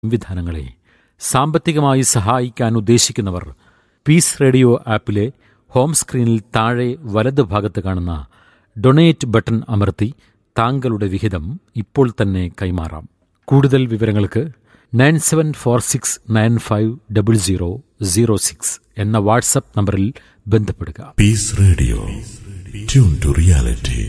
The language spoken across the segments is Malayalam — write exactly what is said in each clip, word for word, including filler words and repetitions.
സംവിധാനങ്ങളെ സാമ്പത്തികമായി സഹായിക്കാൻ ഉദ്ദേശിക്കുന്നവർ പീസ് റേഡിയോ ആപ്പിലെ ഹോം സ്ക്രീനിൽ താഴെ വലത് ഭാഗത്ത് കാണുന്ന ഡൊണേറ്റ് ബട്ടൺ അമർത്തി താങ്കളുടെ വിഹിതം ഇപ്പോൾ തന്നെ കൈമാറാം. കൂടുതൽ വിവരങ്ങൾക്ക് nine seven four six nine five double zero zero six എന്ന വാട്സപ്പ് നമ്പറിൽ ബന്ധപ്പെടുക. Piece radio, tune to reality.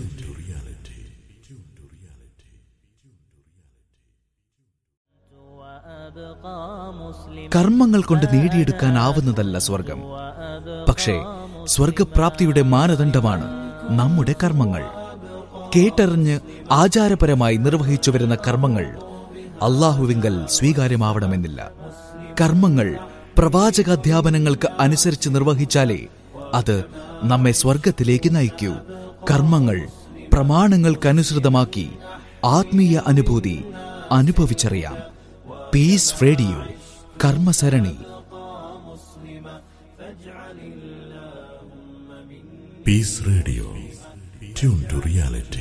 കർമ്മങ്ങൾ കൊണ്ട് നേടിയെടുക്കാനാവുന്നതല്ല സ്വർഗം. പക്ഷേ സ്വർഗപ്രാപ്തിയുടെ മാനദണ്ഡമാണ് നമ്മുടെ കർമ്മങ്ങൾ. കേട്ടറിഞ്ഞ് ആചാരപരമായി നിർവഹിച്ചു വരുന്ന കർമ്മങ്ങൾ അല്ലാഹുവിങ്കൽ സ്വീകാര്യമാവണമെന്നില്ല. കർമ്മങ്ങൾ പ്രവാചകാധ്യാപനങ്ങൾക്ക് അനുസരിച്ച് നിർവഹിച്ചാലേ അത് നമ്മെ സ്വർഗത്തിലേക്ക് നയിക്കൂ. കർമ്മങ്ങൾ പ്രമാണങ്ങൾക്കനുസൃതമാക്കി ആത്മീയ അനുഭൂതി അനുഭവിച്ചറിയാം. Piece radio കർമ്മസരണി. Piece radio, tune to reality.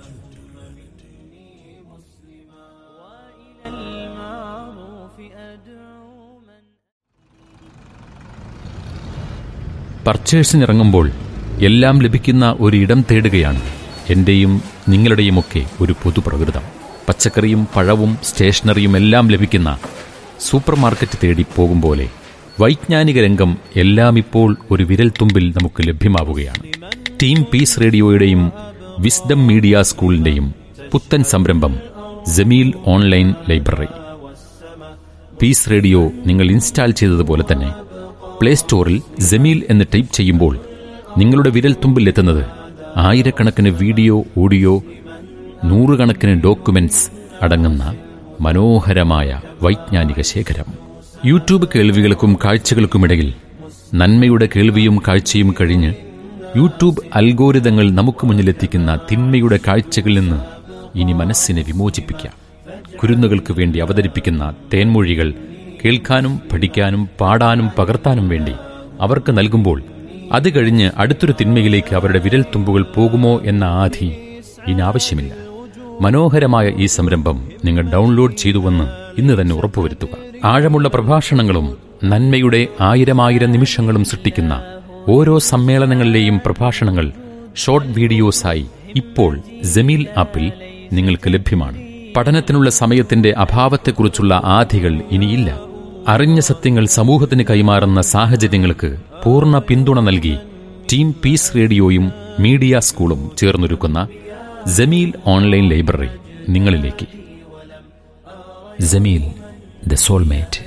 പർച്ചേഴ്സിനിറങ്ങുമ്പോൾ എല്ലാം ലഭിക്കുന്ന ഒരു ഇടം തേടുകയാണ് എന്റെയും നിങ്ങളുടെയുമൊക്കെ ഒരു പൊതുപ്രകൃതം. പച്ചക്കറിയും പഴവും സ്റ്റേഷനറിയും എല്ലാം ലഭിക്കുന്ന സൂപ്പർ മാർക്കറ്റ് തേടി പോകും പോലെ വൈജ്ഞാനിക രംഗം എല്ലാം ഇപ്പോൾ ഒരു വിരൽത്തുമ്പിൽ നമുക്ക് ലഭ്യമാവുകയാണ്. ടീം പീസ് റേഡിയോയുടെയും വിസ്ഡം മീഡിയ സ്കൂളിന്റെയും പുത്തൻ സംരംഭം Jameel online library. Piece radio നിങ്ങൾ ഇൻസ്റ്റാൾ ചെയ്തതുപോലെ തന്നെ പ്ലേ സ്റ്റോറിൽ ജമീൽ എന്ന് ടൈപ്പ് ചെയ്യുമ്പോൾ നിങ്ങളുടെ വിരൽത്തുമ്പിൽ എത്തുന്നത് ആയിരക്കണക്കിന് വീഡിയോ, ഓഡിയോ, നൂറുകണക്കിന് ഡോക്യുമെന്റ്സ് അടങ്ങുന്ന മനോഹരമായ വൈജ്ഞാനിക ശേഖരം. യൂട്യൂബ് കേൾവികൾക്കും കാഴ്ചകൾക്കുമിടയിൽ നന്മയുടെ കേൾവിയും കാഴ്ചയും കഴിഞ്ഞ് യൂട്യൂബ് അൽഗോരിതങ്ങൾ നമുക്ക് മുന്നിലെത്തിക്കുന്ന തിന്മയുടെ കാഴ്ചകളിൽ നിന്ന് ഇനി മനസ്സിനെ വിമോചിപ്പിക്കാം. കുരുന്നുകൾക്ക് വേണ്ടി അവതരിപ്പിക്കുന്ന തേൻമൊഴികൾ കേൾക്കാനും പഠിക്കാനും പാടാനും പകർത്താനും വേണ്ടി അവർക്ക് നൽകുമ്പോൾ അത് കഴിഞ്ഞ് അടുത്തൊരു തിന്മയിലേക്ക് അവരുടെ വിരൽ തുമ്പുകൾ പോകുമോ എന്ന ആധി ഇനി ആവശ്യമില്ല. മനോഹരമായ ഈ സംരംഭം നിങ്ങൾ ഡൗൺലോഡ് ചെയ്തുവെന്ന് ഇന്ന് തന്നെ ഉറപ്പുവരുത്തുക. ആഴമുള്ള പ്രഭാഷണങ്ങളും നന്മയുടെ ആയിരമായിരം നിമിഷങ്ങളും സൃഷ്ടിക്കുന്ന ഓരോ സമ്മേളനങ്ങളിലെയും പ്രഭാഷണങ്ങൾ ഷോർട്ട് വീഡിയോസായി ഇപ്പോൾ ജമീൽ ആപ്പിൽ നിങ്ങൾക്ക് ലഭ്യമാണ്. പഠനത്തിനുള്ള സമയത്തിന്റെ അഭാവത്തെക്കുറിച്ചുള്ള ആധികൾ ഇനിയില്ല. അറിഞ്ഞ സത്യങ്ങൾ സമൂഹത്തിന് കൈമാറുന്ന സാഹചര്യങ്ങൾക്ക് പൂർണ്ണ പിന്തുണ നൽകി ടീം പീസ് റേഡിയോയും മീഡിയ സ്കൂളും ചേർന്നൊരുക്കുന്ന ജമീൽ ഓൺലൈൻ ലൈബ്രറി നിങ്ങളിലേക്ക്. Jameel, the soulmate.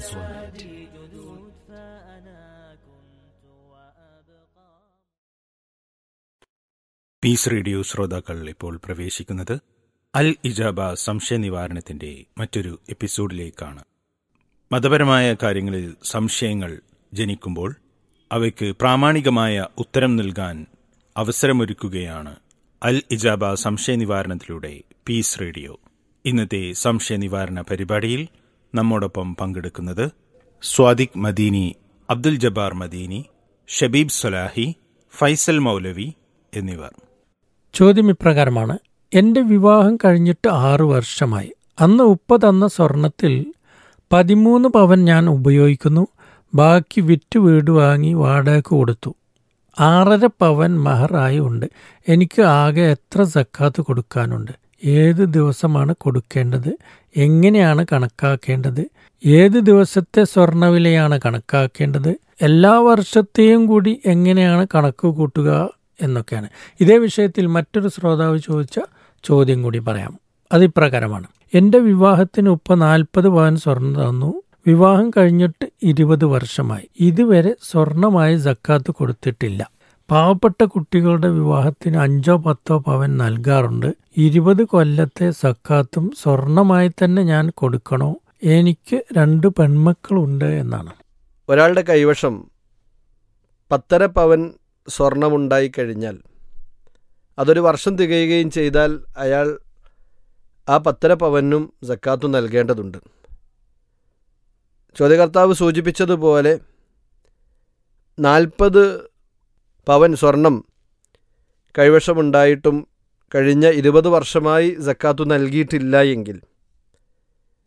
Piece radio ശ്രോതാക്കൾ ഇപ്പോൾ പ്രവേശിക്കുന്നത് അൽ ഇജാബ സംശയ നിവാരണത്തിന്റെ മറ്റൊരു എപ്പിസോഡിലേക്കാണ്. മതപരമായ കാര്യങ്ങളിൽ സംശയങ്ങൾ ജനിക്കുമ്പോൾ അവയ്ക്ക് പ്രാമാണികമായ ഉത്തരം നൽകാൻ അവസരമൊരുക്കുകയാണ് അൽ ഇജാബ സംശയ നിവാരണത്തിലൂടെ പീസ് റേഡിയോ. ഇന്നത്തെ സംശയ നിവാരണ പരിപാടിയിൽ നമ്മോടൊപ്പം പങ്കെടുക്കുന്നത് സ്വാദിഖ് മദീനി, അബ്ദുൽ ജബ്ബാർ മദീനി, ഷബീബ് സലാഹി, ഫൈസൽ മൗലവി എന്നിവർ. ചോദ്യം ഇപ്രകാരമാണ്: എൻ്റെ വിവാഹം കഴിഞ്ഞിട്ട് ആറു വർഷമായി. അന്ന് ഉപ്പ തന്ന സ്വർണത്തിൽ പതിമൂന്ന് പവൻ ഞാൻ ഉപയോഗിക്കുന്നു. ബാക്കി വിറ്റ് വീട് വാങ്ങി വാടകയ്ക്ക് കൊടുത്തു. ആറര പവൻ മഹറായി ഉണ്ട്. എനിക്ക് ആകെ എത്ര സക്കാത്ത് കൊടുക്കാനുണ്ട്? ഏത് ദിവസമാണ് കൊടുക്കേണ്ടത്? എങ്ങനെയാണ് കണക്കാക്കേണ്ടത്? ഏത് ദിവസത്തെ സ്വർണ്ണവിലയാണ് കണക്കാക്കേണ്ടത്? എല്ലാ വർഷത്തെയും കൂടി എങ്ങനെയാണ് കണക്ക് കൂട്ടുക എന്നൊക്കെയാണ്. ഇതേ വിഷയത്തിൽ മറ്റൊരു ശ്രോതാവ് ചോദിച്ച ചോദ്യം കൂടി പറയാം. അതിപ്രകാരമാണ്: എൻ്റെ വിവാഹത്തിന് ഉപ്പ നാൽപ്പത് പവൻ സ്വർണ്ണം തന്നു. വിവാഹം കഴിഞ്ഞിട്ട് ഇരുപത് വർഷമായി. ഇതുവരെ സ്വർണമായി സക്കാത്ത് കൊടുത്തിട്ടില്ല. പാവപ്പെട്ട കുട്ടികളുടെ വിവാഹത്തിന് അഞ്ചോ പത്തോ പവൻ നൽകാറുണ്ട്. ഇരുപത് കൊല്ലത്തെ സക്കാത്തും സ്വർണമായി തന്നെ ഞാൻ കൊടുക്കണോ? എനിക്ക് രണ്ട് പെൺമക്കളുണ്ട് എന്നാണ്. ഒരാളുടെ കൈവശം പത്തര പവൻ സ്വർണമുണ്ടായിക്കഴിഞ്ഞാൽ അതൊരു വർഷം തികയുകയും ചെയ്താൽ അയാൾ ആ പത്തര പവനും സക്കാത്തും നൽകേണ്ടതുണ്ട്. ചോദ്യകർത്താവ് സൂചിപ്പിച്ചതുപോലെ നാൽപ്പത് പവൻ സ്വർണം കൈവശമുണ്ടായിട്ടും കഴിഞ്ഞ ഇരുപത് വർഷമായി സക്കാത്തു നൽകിയിട്ടില്ല എങ്കിൽ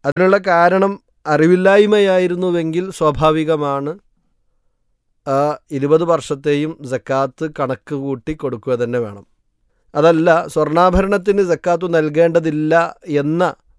അതിനുള്ള കാരണം അറിവില്ലായ്മയായിരുന്നുവെങ്കിൽ സ്വാഭാവികമാണ് ആ ഇരുപത് വർഷത്തെയും സക്കാത്ത് കണക്ക് കൂട്ടി കൊടുക്കുക തന്നെ വേണം. അതല്ല, സ്വർണ്ണാഭരണത്തിന് സക്കാത്ത് നൽകേണ്ടതില്ല എന്ന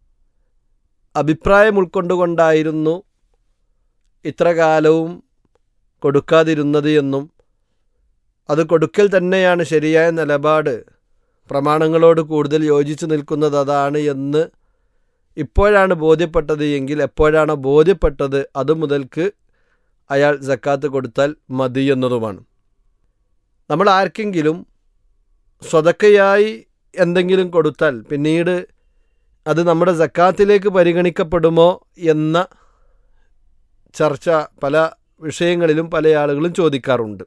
അഭിപ്രായം ഉൾക്കൊണ്ടുകൊണ്ടായിരുന്നു ഇത്ര കാലവും കൊടുക്കാതിരുന്നത് എന്നും അത് കൊടുക്കൽ തന്നെയാണ് ശരിയായ നിലപാട്, പ്രമാണങ്ങളോട് കൂടുതൽ യോജിച്ച് നിൽക്കുന്നത് അതാണ് എന്ന് ഇപ്പോഴാണ് ബോധ്യപ്പെട്ടത് എങ്കിൽ എപ്പോഴാണ് ബോധ്യപ്പെട്ടത് അത് മുതൽക്ക് അയാൾ സക്കാത്ത് കൊടുത്താൽ മതി എന്നതുമാണ്. നമ്മൾ ആർക്കെങ്കിലും സ്വതക്കയായി എന്തെങ്കിലും കൊടുത്താൽ പിന്നീട് അത് നമ്മുടെ സക്കാത്തിലേക്ക് പരിഗണിക്കപ്പെടുമോ എന്ന ചർച്ച പല വിഷയങ്ങളിലും പല ആളുകളും ചോദിക്കാറുണ്ട്.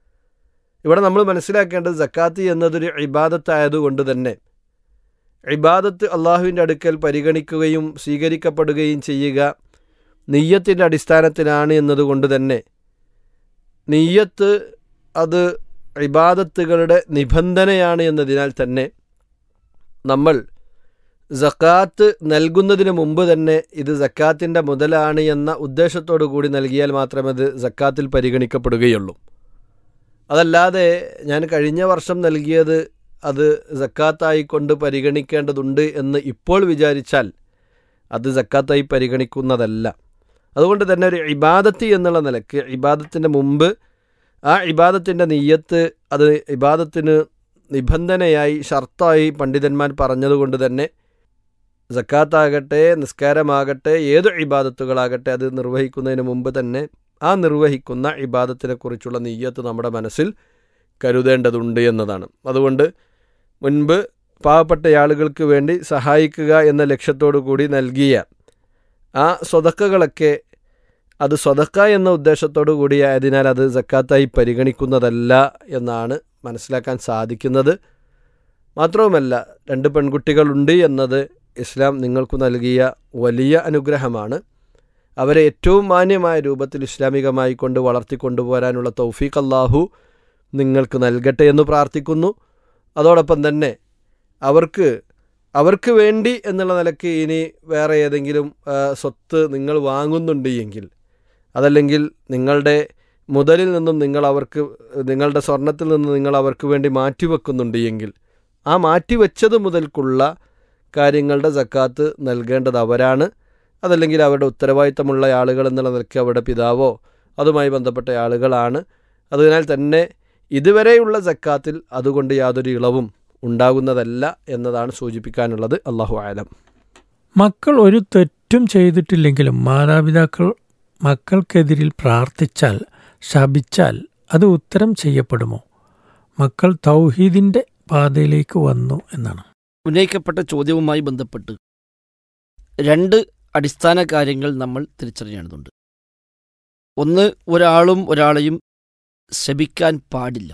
ഇവിടെ നമ്മൾ മനസ്സിലാക്കേണ്ടത് സക്കാത്ത് എന്നതൊരു ഇബാദത്തായതുകൊണ്ട് തന്നെ ഇബാദത്ത് അള്ളാഹുവിൻ്റെ അടുക്കൽ പരിഗണിക്കുകയും സ്വീകരിക്കപ്പെടുകയും ചെയ്യുക നിയ്യത്തിൻ്റെ അടിസ്ഥാനത്തിലാണ് എന്നതുകൊണ്ട് തന്നെ നിയ്യത്ത് അത് ഇബാദത്തുകളുടെ നിബന്ധനയാണ് എന്നതിനാൽ തന്നെ നമ്മൾ സക്കാത്ത് നൽകുന്നതിന് മുമ്പ് തന്നെ ഇത് സക്കാത്തിൻ്റെ മുതലാണ് എന്ന ഉദ്ദേശത്തോടു കൂടി നൽകിയാൽ മാത്രമേ അത് സക്കാത്തിൽ പരിഗണിക്കപ്പെടുകയുള്ളൂ. അതല്ലാതെ ഞാൻ കഴിഞ്ഞ വർഷം നൽകിയത് അത് സക്കാത്തായി കൊണ്ട് പരിഗണിക്കേണ്ടതുണ്ട് എന്ന് ഇപ്പോൾ വിചാരിച്ചാൽ അത് സക്കാത്തായി പരിഗണിക്കുന്നതല്ല. അതുകൊണ്ട് തന്നെ ഒരു ഇബാദത്ത് എന്നുള്ള നിലയ്ക്ക് ഇബാദത്തിൻ്റെ മുമ്പ് ആ ഇബാദത്തിൻ്റെ നിയ്യത്ത് അത് ഇബാദത്തിന് നിബന്ധനയായി ഷർത്തായി പണ്ഡിതന്മാർ പറഞ്ഞതുകൊണ്ട് തന്നെ സക്കാത്താകട്ടെ നിസ്കാരമാകട്ടെ ഏത് ഇബാദത്തുകളാകട്ടെ അത് നിർവഹിക്കുന്നതിന് മുമ്പ് തന്നെ ആ നിർവഹിക്കുന്ന ഇബാദത്തിനെക്കുറിച്ചുള്ള നിയ്യത്ത് നമ്മുടെ മനസ്സിൽ കരുതേണ്ടതുണ്ട് എന്നതാണ്. അതുകൊണ്ട് മുൻപ് പാവപ്പെട്ട ആളുകൾക്ക് വേണ്ടി സഹായിക്കുക എന്ന ലക്ഷ്യത്തോടു കൂടി നൽകിയ ആ സ്വതക്കകളൊക്കെ അത് സ്വതക്ക എന്ന ഉദ്ദേശത്തോടു കൂടിയായതിനാൽ അത് സക്കാത്തായി പരിഗണിക്കുന്നതല്ല എന്നാണ് മനസ്സിലാക്കാൻ സാധിക്കുന്നത്. മാത്രവുമല്ല, രണ്ട് പെൺകുട്ടികളുണ്ട് എന്നത് ഇസ്ലാം നിങ്ങൾക്ക് നൽകിയ വലിയ അനുഗ്രഹമാണ്. അവരെ ഏറ്റവും മാന്യമായ രൂപത്തിൽ ഇസ്ലാമികമായി കൊണ്ട് വളർത്തിക്കൊണ്ടുപോരാനുള്ള തൗഫീഖ് അല്ലാഹു നിങ്ങൾക്ക് നൽകട്ടെ എന്ന് പ്രാർത്ഥിക്കുന്നു. അതോടൊപ്പം തന്നെ അവർക്ക് അവർക്ക് വേണ്ടി എന്നുള്ള നിലയ്ക്ക് ഇനി വേറെ ഏതെങ്കിലും സ്വത്ത് നിങ്ങൾ വാങ്ങുന്നുണ്ട് എങ്കിൽ, അതല്ലെങ്കിൽ നിങ്ങളുടെ മുതലിൽ നിന്നും നിങ്ങൾ അവർക്ക് നിങ്ങളുടെ സ്വർണത്തിൽ നിന്ന് നിങ്ങൾ അവർക്ക് വേണ്ടി മാറ്റിവെക്കുന്നുണ്ട് എങ്കിൽ ആ മാറ്റിവെച്ചത് മുതൽക്കുള്ള കാര്യങ്ങളുടെ സക്കാത്ത് നൽകേണ്ടത് അവരാണ്. അതല്ലെങ്കിൽ അവരുടെ ഉത്തരവാദിത്തമുള്ള ആളുകൾ എന്നുള്ള നിലയ്ക്ക് അവരുടെ പിതാവോ അതുമായി ബന്ധപ്പെട്ട ആളുകളാണ്. അതിനാൽ തന്നെ ഇതുവരെയുള്ള സക്കാത്തിൽ അതുകൊണ്ട് യാതൊരു ഇളവും ഉണ്ടാകുന്നതല്ല എന്നതാണ് സൂചിപ്പിക്കാനുള്ളത്. അല്ലാഹു ആലം. മക്കൾ ഒരു തെറ്റും ചെയ്തിട്ടില്ലെങ്കിലും മാതാപിതാക്കൾ മക്കൾക്കെതിരിൽ പ്രാർത്ഥിച്ചാൽ ശപിച്ചാൽ അത് ഉത്തരം ചെയ്യപ്പെടുമോ? മക്കൾ തൗഹീദിന്റെ പാതയിലേക്ക് വന്നു എന്നാണ് ഉന്നയിക്കപ്പെട്ട ചോദ്യവുമായി ബന്ധപ്പെട്ട് രണ്ട് അടിസ്ഥാന കാര്യങ്ങൾ നമ്മൾ തിരിച്ചറിയേണ്ടതുണ്ട്. ഒന്ന്, ഒരാളും ഒരാളെയും ശപിക്കാൻ പാടില്ല.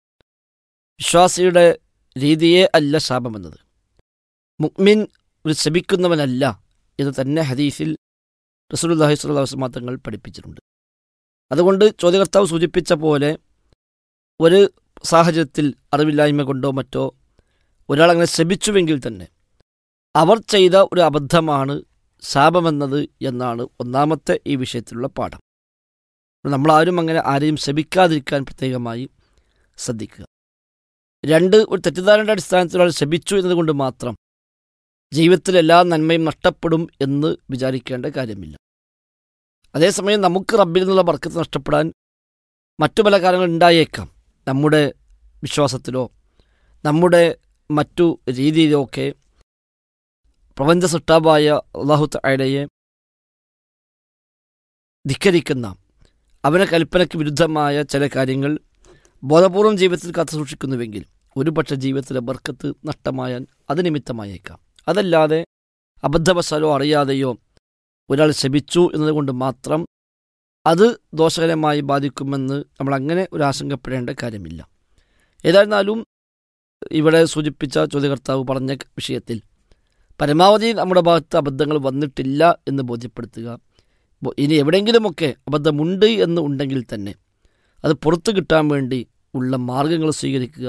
വിശ്വാസിയുടെ രീതിയെ അല്ല ശാപമെന്നത്. മുഅ്മിൻ ഒരു ശപിക്കുന്നവനല്ല എന്ന് തന്നെ ഹദീസിൽ റസൂലുള്ളാഹി സ്വല്ലല്ലാഹു അലൈഹി വസല്ലം തങ്ങൾ പഠിപ്പിച്ചിട്ടുണ്ട്. അതുകൊണ്ട് ചോദ്യകർത്താവ് സൂചിപ്പിച്ച പോലെ ഒരു സാഹചര്യത്തിൽ അറിവില്ലായ്മ കൊണ്ടോ മറ്റോ ഒരാളങ്ങനെ ശപിച്ചുവെങ്കിൽ തന്നെ അവർ ചെയ്ത ഒരു അബദ്ധമാണ് ശാപമെന്നത് എന്നാണ് ഒന്നാമത്തെ ഈ വിഷയത്തിലുള്ള പാഠം. നമ്മളാരും അങ്ങനെ ആരെയും ശപിക്കാതിരിക്കാൻ പ്രത്യേകമായി ശ്രദ്ധിക്കുക. രണ്ട്, ഒരു തെറ്റിദ്ധാരണയുടെ അടിസ്ഥാനത്തിൽ ഒരാൾ ശപിച്ചു എന്നതുകൊണ്ട് മാത്രം ജീവിതത്തിൽ എല്ലാ നന്മയും നഷ്ടപ്പെടും എന്ന് വിചാരിക്കേണ്ട കാര്യമില്ല. അതേസമയം നമുക്ക് റബ്ബിൽ നിന്നുള്ള ബർക്കത്ത് നഷ്ടപ്പെടാൻ മറ്റു പല കാര്യങ്ങൾ ഉണ്ടായേക്കാം. നമ്മുടെ വിശ്വാസത്തിലോ നമ്മുടെ മറ്റു രീതിയിലോ ഒക്കെ പ്രപഞ്ച സൃഷ്ടാവായ അല്ലാഹു തആലയെ ധിക്കരിക്കുന്ന, അവനെ കൽപ്പനയ്ക്ക് വിരുദ്ധമായ ചില കാര്യങ്ങൾ ബോധപൂർവം ജീവിതത്തിൽ കാത്തു സൂക്ഷിക്കുന്നുവെങ്കിൽ ഒരുപക്ഷെ ജീവിതത്തിലെ ബർക്കത്ത് നഷ്ടമായാൽ അത് നിമിത്തമായേക്കാം. അതല്ലാതെ അബദ്ധവശാലോ അറിയാതെയോ ഒരാൾ ശപിച്ചു എന്നതുകൊണ്ട് മാത്രം അത് ദോഷകരമായി ബാധിക്കുമെന്ന് നമ്മൾ അങ്ങനെ ഒരു ആശങ്കപ്പെടേണ്ട കാര്യമില്ല. ഏതായിരുന്നാലും ഇവിടെ സൂചിപ്പിച്ച ചോദ്യകർത്താവ് പറഞ്ഞ വിഷയത്തിൽ പരമാവധി നമ്മുടെ ഭാഗത്ത് അബദ്ധങ്ങൾ വന്നിട്ടില്ല എന്ന് ബോധ്യപ്പെടുത്തുക. ഇനി എവിടെയെങ്കിലുമൊക്കെ അബദ്ധമുണ്ട് എന്ന് ഉണ്ടെങ്കിൽ തന്നെ അത് പുറത്തു കിട്ടാൻ വേണ്ടി ഉള്ള മാർഗങ്ങൾ സ്വീകരിക്കുക,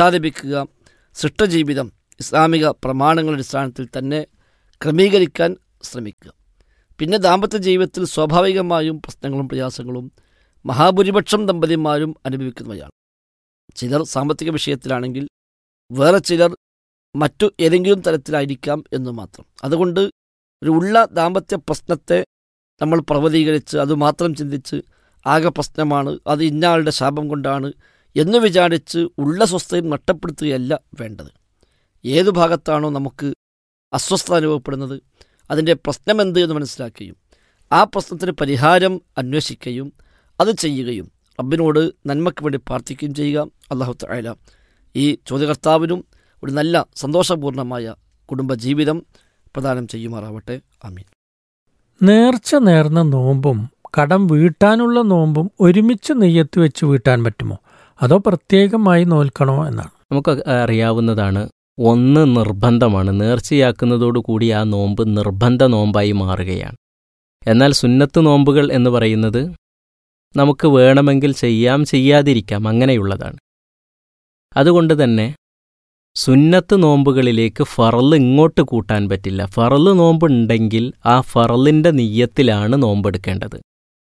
പശ്ചാത്തപിക്കുക, സൃഷ്ടജീവിതം ഇസ്ലാമിക പ്രമാണങ്ങളുടെ അടിസ്ഥാനത്തിൽ തന്നെ ക്രമീകരിക്കാൻ ശ്രമിക്കുക. പിന്നെ ദാമ്പത്യ ജീവിതത്തിൽ സ്വാഭാവികമായും പ്രശ്നങ്ങളും പ്രയാസങ്ങളും മഹാഭൂരിപക്ഷം ദമ്പതിമാരും അനുഭവിക്കുന്നവയാണ്. ചിലർ സാമ്പത്തിക വിഷയത്തിലാണെങ്കിൽ വേറെ ചിലർ മറ്റു ഏതെങ്കിലും തരത്തിലായിരിക്കാം എന്ന് മാത്രം. അതുകൊണ്ട് ഒരു ഉള്ള ദാമ്പത്യ പ്രശ്നത്തെ നമ്മൾ പർവ്വതീകരിച്ച് അതുമാത്രം ചിന്തിച്ച് ആകെ പ്രശ്നമാണ്, അത് ഇന്നയാളുടെ ശാപം കൊണ്ടാണ് എന്ന് വിചാരിച്ച് ഉള്ള സ്വസ്ഥയും നഷ്ടപ്പെടുത്തുകയല്ല വേണ്ടത്. ഏതു ഭാഗത്താണോ നമുക്ക് അസ്വസ്ഥത അനുഭവപ്പെടുന്നത് അതിൻ്റെ പ്രശ്നമെന്ത് എന്ന് മനസ്സിലാക്കുകയും ആ പ്രശ്നത്തിന് പരിഹാരം അന്വേഷിക്കുകയും അത് ചെയ്യുകയും റബ്ബിനോട് നന്മയ്ക്ക് വേണ്ടി പ്രാർത്ഥിക്കുകയും ചെയ്യുക. അല്ലാഹു തആല ഈ ചോദ്യകർത്താവിനും ഒരു നല്ല സന്തോഷപൂർണ്ണമായ കുടുംബജീവിതം പ്രദാനം ചെയ്യുമാറാവട്ടെ. ആമീൻ. നേർച്ച നേർന്ന നോമ്പും കടം വീട്ടാനുള്ള നോമ്പും ഒരുമിച്ച് നെയ്യത്ത് വെച്ച് വീട്ടാൻ പറ്റുമോ, അതോ പ്രത്യേകമായി നോൽക്കണോ എന്നാണ്. നമുക്ക് അറിയാവുന്നതാണ്, ഒന്ന് നിർബന്ധമാണ്. നേർച്ചയാക്കുന്നതോടുകൂടി ആ നോമ്പ് നിർബന്ധ നോമ്പായി മാറുകയാണ്. എന്നാൽ സുന്നത്ത് നോമ്പുകൾ എന്ന് പറയുന്നത് നമുക്ക് വേണമെങ്കിൽ ചെയ്യാം, ചെയ്യാതിരിക്കാം, അങ്ങനെയുള്ളതാണ്. അതുകൊണ്ട് തന്നെ സുന്നത്ത് നോമ്പുകളിലേക്ക് ഫറല് ഇങ്ങോട്ട് കൂട്ടാൻ പറ്റില്ല. ഫറല് നോമ്പുണ്ടെങ്കിൽ ആ ഫറലിൻ്റെ നിയ്യത്തിലാണ് നോമ്പെടുക്കേണ്ടത്.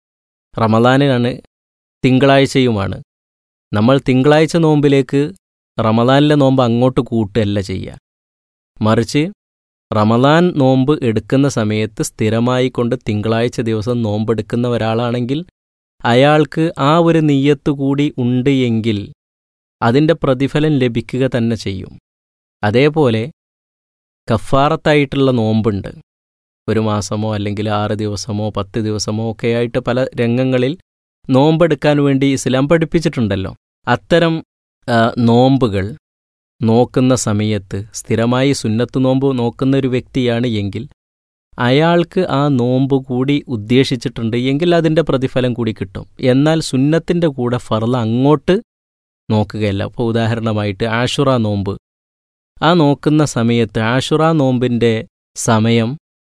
റമദാനാണ്, തിങ്കളാഴ്ചയുമാണ്. നമ്മൾ തിങ്കളാഴ്ച നോമ്പിലേക്ക് റമദാനിലെ നോമ്പ് അങ്ങോട്ട് കൂട്ടുകയല്ല ചെയ്യുക. മറിച്ച് റമദാൻ നോമ്പ് എടുക്കുന്ന സമയത്ത് സ്ഥിരമായി കൊണ്ട് തിങ്കളാഴ്ച ദിവസം നോമ്പെടുക്കുന്ന ഒരാളാണെങ്കിൽ അയാൾക്ക് ആ ഒരു നിയ്യത്ത് കൂടി ഉണ്ട് എങ്കിൽ അതിൻ്റെ പ്രതിഫലം ലഭിക്കുക തന്നെ ചെയ്യും. അതേപോലെ കഫാറത്തായിട്ടുള്ള നോമ്പുണ്ട്. ഒരു മാസമോ അല്ലെങ്കിൽ ആറ് ദിവസമോ പത്ത് ദിവസമോ ഒക്കെ ആയിട്ട് പല രംഗങ്ങളിൽ നോമ്പെടുക്കാൻ വേണ്ടി ഇസ്ലാം പഠിപ്പിച്ചിട്ടുണ്ടല്ലോ. അത്തരം നോമ്പുകൾ നോക്കുന്ന സമയത്ത് സ്ഥിരമായി സുന്നത്ത് നോമ്പ് നോക്കുന്ന ഒരു വ്യക്തിയാണ് എങ്കിൽ അയാൾക്ക് ആ നോമ്പ് കൂടി ഉദ്ദേശിച്ചിട്ടുണ്ട് എങ്കിൽ അതിൻ്റെ പ്രതിഫലം കൂടി കിട്ടും. എന്നാൽ സുന്നത്തിൻ്റെ കൂടെ ഫർള് അങ്ങോട്ട് നോക്കുകയല്ല. അപ്പോൾ ഉദാഹരണമായിട്ട് ആഷുറ നോമ്പ്, ആ നോക്കുന്ന സമയത്ത് ആഷുറ നോമ്പിൻ്റെ സമയം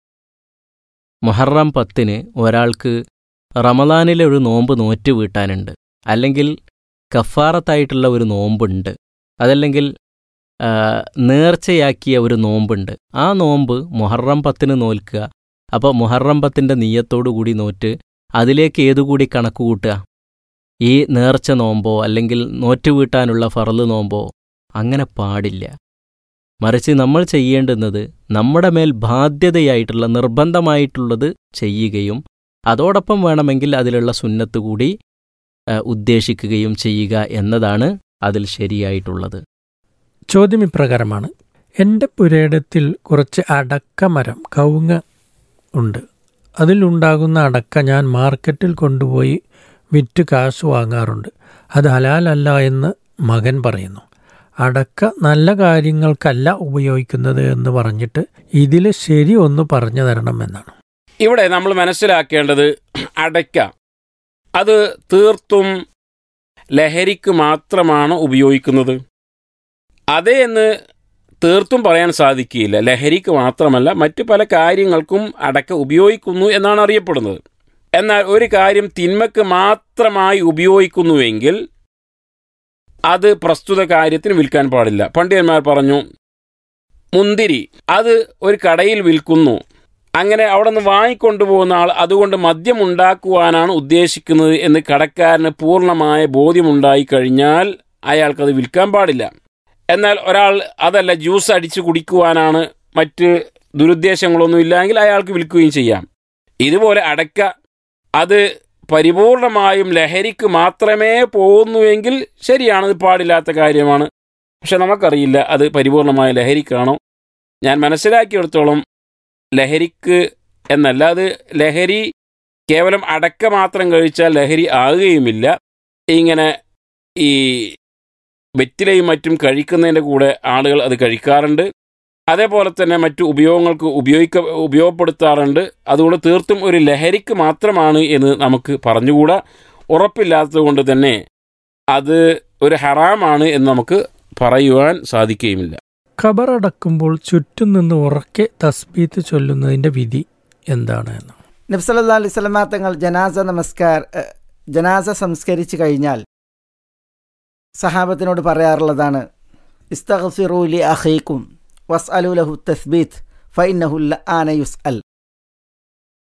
മുഹറം പത്തിന് ഒരാൾക്ക് റമദാനിലെ ഒരു നോമ്പ് നോറ്റ് വീട്ടാനുണ്ട്, അല്ലെങ്കിൽ കഫാറത്തായിട്ടുള്ള ഒരു നോമ്പുണ്ട്, അതല്ലെങ്കിൽ നേർച്ചയാക്കിയ ഒരു നോമ്പുണ്ട്. ആ നോമ്പ് മുഹറം പത്തിന് നോൽക്കുക. അപ്പോൾ മുഹറം പത്തിൻ്റെ നിയ്യത്തോടു കൂടി നോറ്റ് അതിലേക്ക് ഏതുകൂടി കണക്ക് കൂട്ടുക? ഈ നേർച്ച നോമ്പോ അല്ലെങ്കിൽ നോറ്റുവീട്ടാനുള്ള ഫറല് നോമ്പോ? അങ്ങനെ പാടില്ല. മറിച്ച് നമ്മൾ ചെയ്യേണ്ടുന്നത് നമ്മുടെ മേൽ ബാധ്യതയായിട്ടുള്ള നിർബന്ധമായിട്ടുള്ളത് ചെയ്യുകയും അതോടൊപ്പം വേണമെങ്കിൽ അതിലുള്ള സുന്നത്ത് കൂടി ഉദ്ദേശിക്കുകയും ചെയ്യുക എന്നതാണ് അതിൽ ശരിയായിട്ടുള്ളത്. ചോദ്യം ഇപ്രകാരമാണ്: എൻ്റെ പുരയിടത്തിൽ കുറച്ച് അടക്കമരം കവുങ്ങ് ഉണ്ട്. അതിലുണ്ടാകുന്ന അടക്ക ഞാൻ മാർക്കറ്റിൽ കൊണ്ടുപോയി വിറ്റ് കാശ് വാങ്ങാറുണ്ട്. അത് ഹലാലല്ല എന്ന് മകൻ പറയുന്നു. അടക്ക നല്ല കാര്യങ്ങൾക്കല്ല ഉപയോഗിക്കുന്നത് എന്ന് പറഞ്ഞിട്ട് ഇതിൽ ശരി ഒന്ന് പറഞ്ഞു തരണമെന്നാണ്. ഇവിടെ നമ്മൾ മനസ്സിലാക്കേണ്ടത്, അടയ്ക്ക അത് തീർത്തും ലഹരിക്ക് മാത്രമാണ് ഉപയോഗിക്കുന്നത്. അതേ എന്ന് തീർത്തും പറയാൻ സാധിക്കുകയില്ല. ലഹരിക്ക് മാത്രമല്ല മറ്റു പല കാര്യങ്ങൾക്കും അടക്ക ഉപയോഗിക്കുന്നു എന്നാണ് അറിയപ്പെടുന്നത്. എന്നാൽ ഒരു കാര്യം തിന്മയ്ക്ക് മാത്രമായി ഉപയോഗിക്കുന്നുവെങ്കിൽ അത് പ്രസ്തുത കാര്യത്തിന് വിൽക്കാൻ പാടില്ല. പണ്ഡിതന്മാർ പറഞ്ഞു, മുന്തിരി അത് ഒരു കടയിൽ വിൽക്കുന്നു, അങ്ങനെ അവിടെ നിന്ന് വാങ്ങിക്കൊണ്ടുപോകുന്ന ആൾ അതുകൊണ്ട് മദ്യം ഉണ്ടാക്കുവാനാണ് ഉദ്ദേശിക്കുന്നത് എന്ന് കടക്കാരന് പൂർണ്ണമായ ബോധ്യമുണ്ടായി കഴിഞ്ഞാൽ അയാൾക്കത് വിൽക്കാൻ പാടില്ല. എന്നാൽ ഒരാൾ അതല്ല, ജ്യൂസ് അടിച്ച് കുടിക്കുവാനാണ്, മറ്റ് ദുരുദ്ദേശങ്ങളൊന്നും ഇല്ലെങ്കിൽ അയാൾക്ക് വിൽക്കുകയും ചെയ്യാം. ഇതുപോലെ അടക്ക അത് പരിപൂർണമായും ലഹരിക്ക് മാത്രമേ പോകുന്നുവെങ്കിൽ ശരിയാണ്, അത് പാടില്ലാത്ത കാര്യമാണ്. പക്ഷെ നമുക്കറിയില്ല അത് പരിപൂർണമായ ലഹരിക്കാണോ. ഞാൻ മനസ്സിലാക്കിയെടുത്തോളം ലഹരിക്ക് എന്നല്ല, അത് ലഹരി കേവലം അടക്ക മാത്രം കഴിച്ചാൽ ലഹരി ആകുകയുമില്ല. ഇങ്ങനെ ഈ വെറ്റിലയും മറ്റും കഴിക്കുന്നതിൻ്റെ കൂടെ ആളുകൾ അത് കഴിക്കാറുണ്ട്. അതേപോലെ തന്നെ മറ്റു ഉപയോഗങ്ങൾക്ക് ഉപയോഗിക്ക ഉപയോഗപ്പെടുത്താറുണ്ട്. അതുകൊണ്ട് തീർത്തും ഒരു ലഹരിക്ക് മാത്രമാണ് എന്ന് നമുക്ക് പറഞ്ഞുകൂടാ. ഉറപ്പില്ലാത്തത് കൊണ്ട് തന്നെ അത് ഒരു ഹറാമാണ് എന്ന് നമുക്ക് പറയുവാൻ സാധിക്കുകയുമില്ല. ഖബറടക്കുമ്പോൾ ചുറ്റും നിന്ന് ഉറക്കെ തസ്ബീത്ത് ചൊല്ലുന്നതിൻ്റെ വിധി എന്താണ് എന്ന് നബി സല്ലല്ലാഹു അലൈഹി വസല്ലം തങ്ങൾ ജനാസ നമസ്കാര ജനാസ സംസ്കരിച്ച് കഴിഞ്ഞാൽ സഹാബത്തിനോട് പറയാറുള്ളതാണ്, ഇസ്തഗ്ഫിറൂ ലി അഖീകും വസ്അലൂ ലഹു തസ്ബീത്ത് ഫഇന്നഹു ലആന യുസ്അൽ.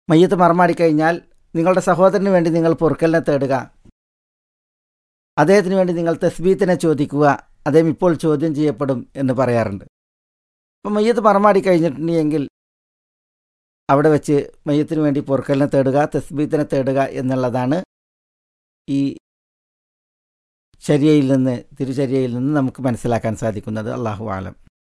മയ്യത്ത് മറമാടിക്കഴിഞ്ഞാൽ നിങ്ങളുടെ സഹോദരന് വേണ്ടി നിങ്ങൾ പൊറുക്കലിനെ തേടുക, അദ്ദേഹത്തിന് വേണ്ടി നിങ്ങൾ തസ്ബീത്തിനെ ചോദിക്കുക, അദ്ദേഹം ഇപ്പോൾ ചോദ്യം ചെയ്യപ്പെടും എന്ന് പറയാറുണ്ട്. അപ്പം മയ്യത്ത് മറമാടി കഴിഞ്ഞിട്ടുണ്ടെങ്കിൽ അവിടെ വെച്ച് മയ്യത്തിന് വേണ്ടി പൊറുക്കലിനെ തേടുക, തസ്ബീത്തിനെ തേടുക എന്നുള്ളതാണ് ഈ ശരിയയിൽ നിന്ന് തിരുചര്യയിൽ നിന്ന് നമുക്ക് മനസ്സിലാക്കാൻ സാധിക്കുന്നത്. അല്ലാഹു ആലം.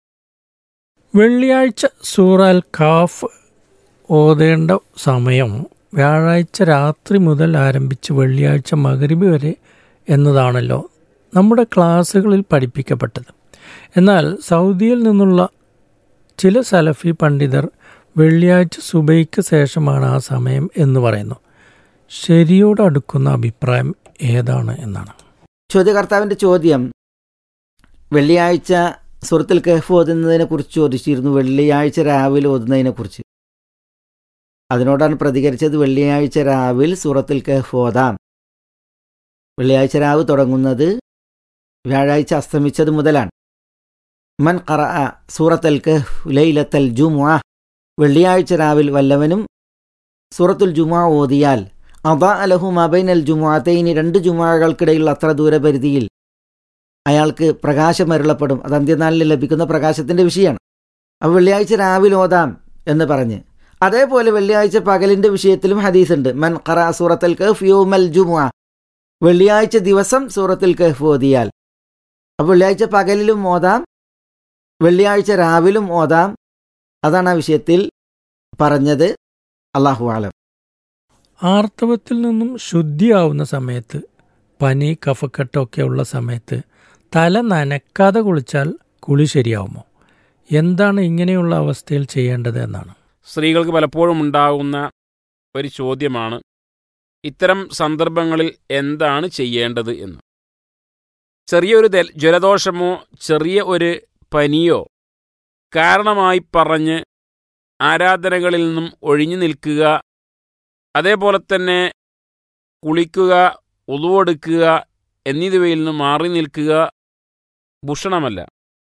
വെള്ളിയാഴ്ച സൂറ അൽ കാഫ് ഓതേണ്ട സമയം വ്യാഴാഴ്ച രാത്രി മുതൽ ആരംഭിച്ച് വെള്ളിയാഴ്ച മഗ്രിബ് വരെ എന്നതാണല്ലോ നമ്മുടെ ക്ലാസ്സുകളിൽ പഠിപ്പിക്കപ്പെട്ടത്. എന്നാൽ സൗദിയിൽ നിന്നുള്ള ചില സലഫി പണ്ഡിതർ വെള്ളിയാഴ്ച സുബൈക്ക് ശേഷമാണ് ആ സമയം എന്ന് പറയുന്നു. ശരിയോടടുക്കുന്ന അഭിപ്രായം ഏതാണ് എന്നാണ് ചോദ്യകർത്താവിൻ്റെ ചോദ്യം. വെള്ളിയാഴ്ച സൂറത്തുൽ കഹ്ഫ് ഓതുന്നതിനെ കുറിച്ച് ചോദിച്ചിരുന്നു, വെള്ളിയാഴ്ച രാവിലെ ഓതുന്നതിനെ കുറിച്ച്. അതിനോടാണ് പ്രതികരിച്ചത്, വെള്ളിയാഴ്ച രാവിൽ സൂറത്തുൽ കഹ്ഫ് ഓതാം. വെള്ളിയാഴ്ച രാവ് തുടങ്ങുന്നത് വ്യാഴാഴ്ച അസ്തമിച്ചത് മുതലാണ്. മൻ ഖറഅ സൂറത്തുൽ കഹ്ഫ് ലൈലത്തുൽ ജുമുഅ, വെള്ളിയാഴ്ച രാവിൽ വല്ലവനും സൂറത്തുൽ ജുമുഅ ഓതിയാൽ അദാഅ ലഹു മാ ബൈനൽ ജുമുഅത്തൈനി, രണ്ട് ജുമുഅകൾക്കിടയിലുള്ള അത്ര ദൂരപരിധിയിൽ അയാൾക്ക് പ്രകാശം അരുളപ്പെടും. അത് അന്ത്യനാളിൽ ലഭിക്കുന്ന പ്രകാശത്തിൻ്റെ വിഷയമാണ്. അപ്പോൾ വെള്ളിയാഴ്ച രാവിലെ ഓതാം എന്ന് പറഞ്ഞ്, അതേപോലെ വെള്ളിയാഴ്ച പകലിൻ്റെ വിഷയത്തിലും ഹദീസുണ്ട്. മൻ ഖറഅ സൂറത്തുൽ കഹ്ഫ് യൗമൽ ജുമുഅ, വെള്ളിയാഴ്ച ദിവസം സൂറത്തുൽ കഹ്ഫ് ഓതിയാൽ. അപ്പോൾ വെള്ളിയാഴ്ച പകലിലും ഓതാം, വെള്ളിയാഴ്ച രാവിലും ഓതാം. അതാണ് ആ വിഷയത്തിൽ പറഞ്ഞത്. അല്ലാഹു ആലം. ആർത്തവത്തിൽ നിന്നും ശുദ്ധിയാവുന്ന സമയത്ത്, പനി കഫക്കെട്ടൊക്കെ ഉള്ള സമയത്ത് തല നനക്കാതെ കുളിച്ചാൽ കുളി ശരിയാവുമോ? എന്താണ് ഇങ്ങനെയുള്ള അവസ്ഥയിൽ ചെയ്യേണ്ടത് എന്നാണ് സ്ത്രീകൾക്ക് പലപ്പോഴും ഉണ്ടാകുന്ന ഒരു ചോദ്യമാണ്, ഇത്തരം സന്ദർഭങ്ങളിൽ എന്താണ് ചെയ്യേണ്ടത് എന്ന്. ചെറിയൊരു ജലദോഷമോ ചെറിയ ഒരു പനിയോ കാരണമായി പറഞ്ഞ് ആരാധനകളിൽ നിന്നും ഒഴിഞ്ഞു നിൽക്കുക, അതേപോലെ തന്നെ കുളിക്കുക, ഉളുവെടുക്കുക എന്നിവയിൽ നിന്ന് മാറി നിൽക്കുക ഭൂഷണമല്ല.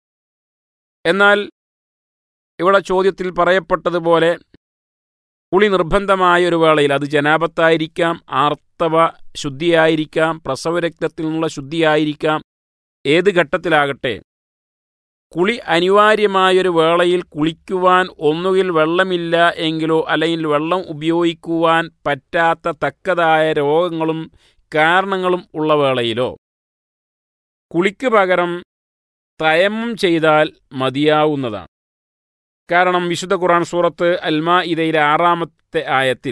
എന്നാൽ ഇവിടെ ചോദ്യത്തിൽ പറയപ്പെട്ടതുപോലെ കുളി നിർബന്ധമായ ഒരു വേളയിൽ, അത് ജനാപത്തായിരിക്കാം, ആർത്തവ ശുദ്ധിയായിരിക്കാം, പ്രസവരക്തത്തിൽ നിന്നുള്ള ശുദ്ധിയായിരിക്കാം, ഏത് ഘട്ടത്തിലാകട്ടെ, കുളി അനിവാര്യമായൊരു വേളയിൽ കുളിക്കുവാൻ ഒന്നുകിൽ വെള്ളമില്ല എങ്കിലോ അല്ലെങ്കിൽ വെള്ളം ഉപയോഗിക്കുവാൻ പറ്റാത്ത തക്കതായ രോഗങ്ങളും കാരണങ്ങളും ഉള്ള വേളയിലോ കുളിക്ക് പകരം തയമ്മം ചെയ്താൽ മതിയാവുന്നതാണ്. കാരണം വിശുദ്ധ ഖുർആൻ സൂറത്ത് അൽ-മാഇദയിലെ ആറാമത്തെ ആയത്തിൽ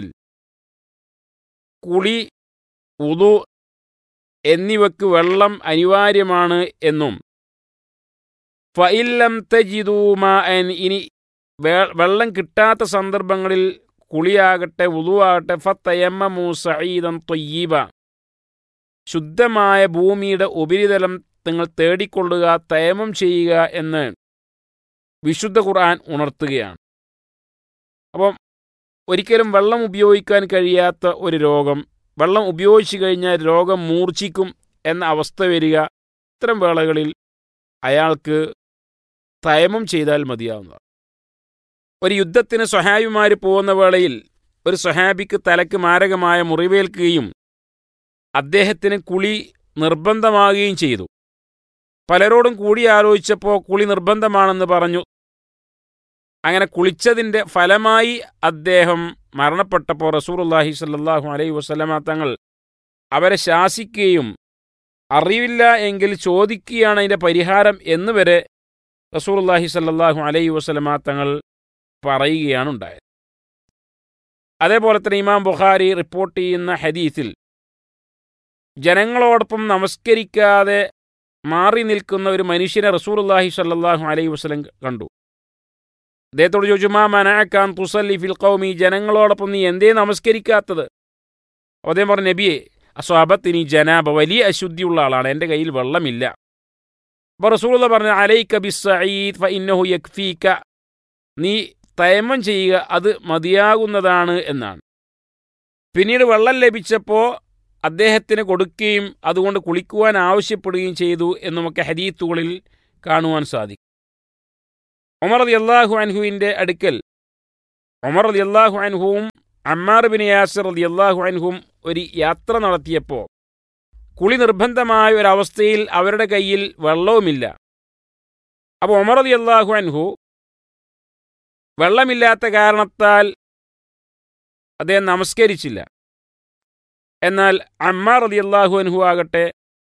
കുളി, വുളു എന്നിവയ്ക്ക് വെള്ളം അനിവാര്യമാണ് എന്നും ഫഇല്ലം തജിദൂ മാഅൻ, ഇനി വെള്ളം കിട്ടാത്ത സന്ദർഭങ്ങളിൽ കുളിയാകട്ടെ വുളുവാകട്ടെ ഫതയമ്മമൂ സഈദൻ ത്വയ്യിബ, ശുദ്ധമായ ഭൂമിയുടെ ഉപരിതലം നിങ്ങൾ തേടിക്കൊള്ളുക, തയമ്മം ചെയ്യുക എന്ന് വിശുദ്ധ ഖുർആൻ ഉണർത്തുകയാണ്. അപ്പം ഒരിക്കലും വെള്ളം ഉപയോഗിക്കാൻ കഴിയാത്ത ഒരു രോഗം, വെള്ളം ഉപയോഗിച്ചു കഴിഞ്ഞാൽ രോഗം മൂർച്ഛിക്കും എന്ന അവസ്ഥ വരിക, ഇത്തരം വേളകളിൽ അയാൾക്ക് തയമ്മം ചെയ്താൽ മതിയാവുന്നതാണ്. ഒരു യുദ്ധത്തിന് സ്വഹാബിമാർ പോകുന്ന വേളയിൽ ഒരു സ്വഹാബിക്ക് തലക്ക് മാരകമായ മുറിവേൽക്കുകയും അദ്ദേഹത്തിന് കുളി നിർബന്ധമാകുകയും ചെയ്തു. പലരോടും കൂടി ആലോചിച്ചപ്പോൾ കുളി നിർബന്ധമാണെന്ന് പറഞ്ഞു. അങ്ങനെ കുളിച്ചതിൻ്റെ ഫലമായി അദ്ദേഹം മരണപ്പെട്ടപ്പോൾ റസൂലുള്ളാഹി സ്വല്ലല്ലാഹു അലൈഹി വസല്ലമ തങ്ങൾ അവരെ ശാസിക്കുകയും അറിവില്ല എങ്കിൽ ചോദിക്കുകയാണ് അതിൻ്റെ പരിഹാരം എന്ന് വരെ റസൂലുള്ളാഹി സ്വല്ലല്ലാഹു അലൈഹി വസല്ലമ തങ്ങൾ പറയുകയാണ് ഉണ്ടായത്. അതേപോലെ തന്നെ ഇമാം ബുഖാരി റിപ്പോർട്ട് ചെയ്യുന്ന ഹദീസിൽ ജനങ്ങളോടൊപ്പം നമസ്കരിക്കാതെ മാറി നിൽക്കുന്ന ഒരു മനുഷ്യനെ റസൂലുള്ളാഹി സ്വല്ലല്ലാഹു അലൈഹി വസല്ലം കണ്ടു. അദ്ദേഹത്തോട് ചോദിച്ചു, മാ മനഅക തുസല്ലി ഫിൽ ഖൗമി, ജനങ്ങളോടൊപ്പം നീ എന്തേ നമസ്കരിക്കാത്തത്? അദ്ദേഹം പറഞ്ഞു, നബിയെ അസ്വാബത്തിനി ജനാബ, വലിയ അശുദ്ധിയുള്ള ആളാണ്, എൻ്റെ കയ്യിൽ വെള്ളമില്ല. അപ്പോൾ റസൂലുള്ളാഹി പറഞ്ഞു, അലൈക ബിസ്സഈദ് ഫഇന്നഹു യക്ഫീക, നീ തയമ്മം ചെയ്യുക, അത് മതിയാകുന്നതാണ് എന്നാണ്. പിന്നീട് വെള്ളം ലഭിച്ചപ്പോൾ അദ്ദേഹത്തിന് കൊടുക്കുകയും അതുകൊണ്ട് കുളിക്കുവാൻ ആവശ്യപ്പെടുകയും ചെയ്തു എന്നുമൊക്കെ ഹദീത്തുകളിൽ കാണുവാൻ സാധിക്കും. ഉമർ റളിയല്ലാഹു അൻഹുവിൻ്റെ അടുക്കൽ ഉമർ റളിയല്ലാഹു അൻഹുവും അമ്മാർ ബിൻ യാസിർ റളിയല്ലാഹു അൻഹും ഒരു യാത്ര നടത്തിയപ്പോൾ കുളി നിർബന്ധമായ ഒരവസ്ഥയിൽ അവരുടെ കയ്യിൽ വെള്ളവുമില്ല. അപ്പോൾ ഉമർ റളിയല്ലാഹു അൻഹു വെള്ളമില്ലാത്ത കാരണത്താൽ അദ്ദേഹം നമസ്കരിച്ചില്ല. എന്നാൽ അമ്മാർ റളിയല്ലാഹു അൻഹു ആകട്ടെ